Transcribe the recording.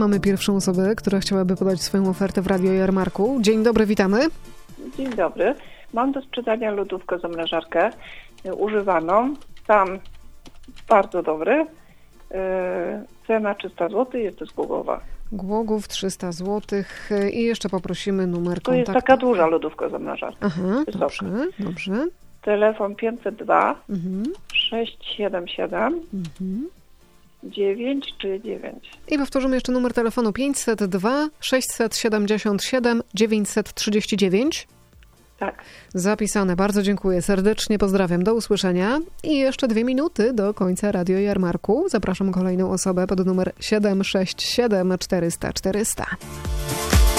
mamy pierwszą osobę, która chciałaby podać swoją ofertę w Radio Jarmarku. Dzień dobry, witamy. Dzień dobry. Mam do sprzedania lodówkę zamrażarkę używaną. Stan bardzo dobry. Cena 300 zł, jest to z Głogowa. Głogów 300 zł i jeszcze poprosimy numer To kontaktu. jest taka duża lodówka zamrażarka. Aha, Wysoka. dobrze. Telefon 502 Mhm. 677 939. I powtórzymy jeszcze numer telefonu 502 677 939. Tak. Zapisane. Bardzo dziękuję. Serdecznie pozdrawiam. Do usłyszenia. I jeszcze 2 minuty do końca Radio Jarmarku. Zapraszam kolejną osobę pod numer 767 400 400.